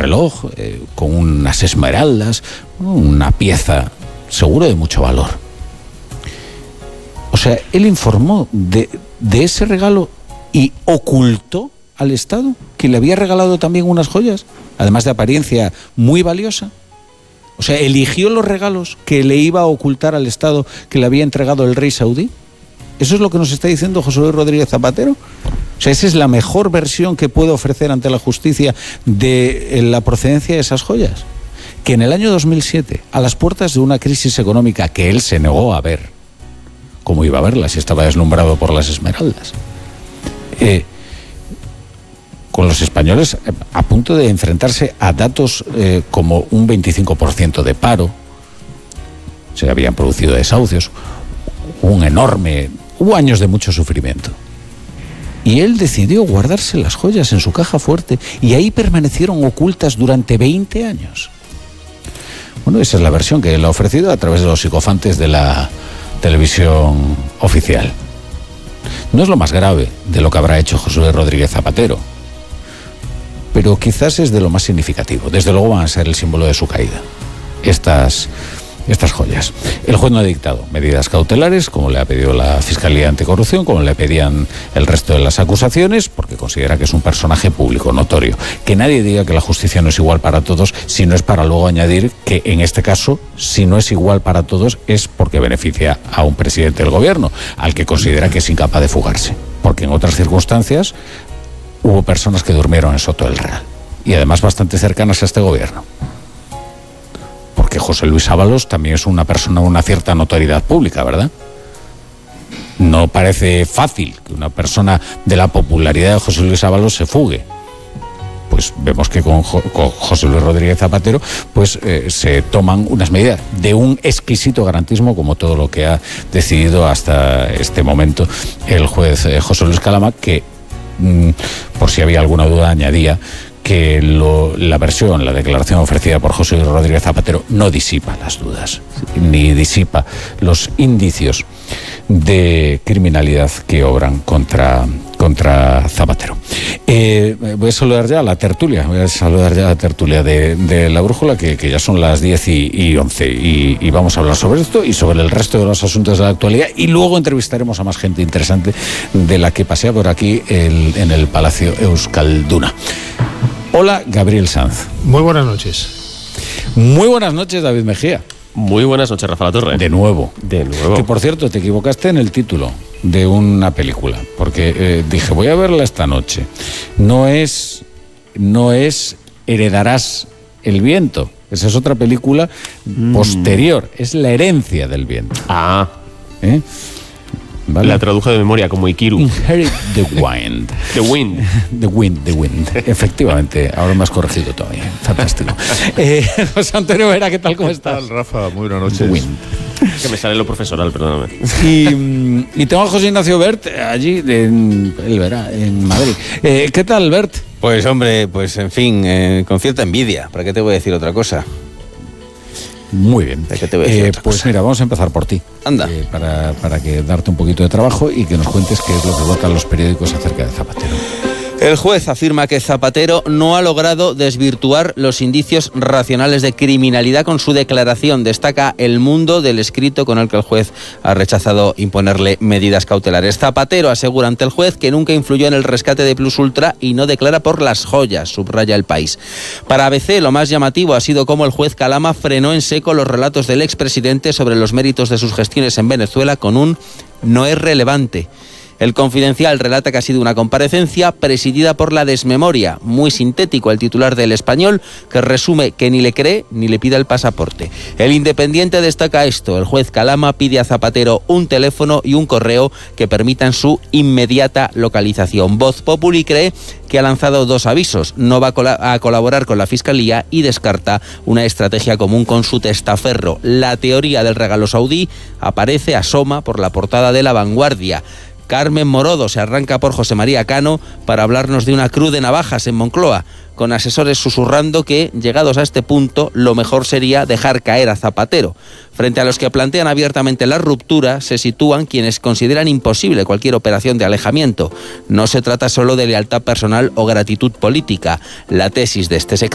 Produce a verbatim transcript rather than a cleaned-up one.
reloj eh, con unas esmeraldas, una pieza seguro de mucho valor. O sea, él informó de, de ese regalo y ocultó al Estado que le había regalado también unas joyas, además de apariencia muy valiosa. O sea, eligió los regalos que le iba a ocultar al Estado que le había entregado el rey saudí. ¿Eso es lo que nos está diciendo José Luis Rodríguez Zapatero? O sea, esa es la mejor versión que puede ofrecer ante la justicia de la procedencia de esas joyas. Que en el año dos mil siete, a las puertas de una crisis económica que él se negó a ver, ¿cómo iba a verla si estaba deslumbrado por las esmeraldas? Eh, con los españoles a punto de enfrentarse a datos eh, como un veinticinco por ciento de paro, se habían producido desahucios, un enorme... Hubo años de mucho sufrimiento. Y él decidió guardarse las joyas en su caja fuerte y ahí permanecieron ocultas durante veinte años. Bueno, esa es la versión que él ha ofrecido a través de los psicofantes de la televisión oficial. No es lo más grave de lo que habrá hecho José Luis Rodríguez Zapatero, pero quizás es de lo más significativo. Desde luego van a ser el símbolo de su caída, estas... estas joyas. El juez no ha dictado medidas cautelares, como le ha pedido la Fiscalía Anticorrupción, como le pedían el resto de las acusaciones, porque considera que es un personaje público, notorio. Que nadie diga que la justicia no es igual para todos, si no es para luego añadir que en este caso, si no es igual para todos, es porque beneficia a un presidente del gobierno, al que considera que es incapaz de fugarse. Porque en otras circunstancias hubo personas que durmieron en Soto del Real, y además bastante cercanas a este gobierno. Porque José Luis Ábalos también es una persona de una cierta notoriedad pública, ¿verdad? No parece fácil que una persona de la popularidad de José Luis Ábalos se fugue. Pues vemos que con, jo- con José Luis Rodríguez Zapatero pues eh, se toman unas medidas de un exquisito garantismo, como todo lo que ha decidido hasta este momento el juez eh, José Luis Calama, que mm, por si había alguna duda añadía que lo, la versión, la declaración ofrecida por José Luis Rodríguez Zapatero no disipa las dudas, ni disipa los indicios de criminalidad que obran contra, contra Zapatero. Eh, voy a saludar ya a la tertulia, voy a saludar ya a la tertulia de, de La Brújula, que, que ya son las diez y once, y, y vamos a hablar sobre esto y sobre el resto de los asuntos de la actualidad, y luego entrevistaremos a más gente interesante de la que pasea por aquí el, en el Palacio Euskalduna. Hola, Gabriel Sanz. Muy buenas noches. Muy buenas noches, David Mejía. Muy buenas noches, Rafa La Torre. De nuevo. De nuevo. Que, por cierto, te equivocaste en el título de una película, porque eh, dije, voy a verla esta noche. No es, no es Heredarás el viento. Esa es otra película mm. posterior. Es La herencia del viento. Ah. ¿Eh? ¿Vale? La traduje de memoria como Ikiru. Inherit the Wind. The Wind. The Wind, The Wind. Efectivamente, ahora me has corregido todavía. Fantástico. eh, José Antonio Vera, ¿qué tal? ¿Cómo estás? ¿Qué tal, Rafa? Muy buenas noches. The Wind. Que me sale lo profesional, perdóname. Y, y tengo a José Ignacio Bert allí, en, él verá, en Madrid. Eh, ¿Qué tal, Bert? Pues hombre, pues en fin, eh, con cierta envidia. ¿Para qué te voy a decir otra cosa? Muy bien. ¿De qué te voy a decir eh, otra pues cosa? mira, vamos a empezar por ti. Anda. Eh, para, para que darte un poquito de trabajo y que nos cuentes qué es lo que votan los periódicos acerca de Zapatero. El juez afirma que Zapatero no ha logrado desvirtuar los indicios racionales de criminalidad con su declaración. Destaca El Mundo del escrito con el que el juez ha rechazado imponerle medidas cautelares. Zapatero asegura ante el juez que nunca influyó en el rescate de Plus Ultra y no declara por las joyas, subraya El País. Para A B C, lo más llamativo ha sido cómo el juez Calama frenó en seco los relatos del expresidente sobre los méritos de sus gestiones en Venezuela con un "no es relevante". El Confidencial relata que ha sido una comparecencia presidida por la desmemoria. Muy sintético el titular del Español, que resume que ni le cree ni le pide el pasaporte. El Independiente destaca esto. El juez Calama pide a Zapatero un teléfono y un correo que permitan su inmediata localización. Voz Populi cree que ha lanzado dos avisos. No va a, col- a colaborar con la Fiscalía y descarta una estrategia común con su testaferro. La teoría del regalo saudí aparece, asoma por la portada de La Vanguardia. Carmen Morodo se arranca por José María Cano para hablarnos de una cruz de navajas en Moncloa, con asesores susurrando que, llegados a este punto, lo mejor sería dejar caer a Zapatero. Frente a los que plantean abiertamente la ruptura, se sitúan quienes consideran imposible cualquier operación de alejamiento. No se trata solo de lealtad personal o gratitud política. La tesis de este sector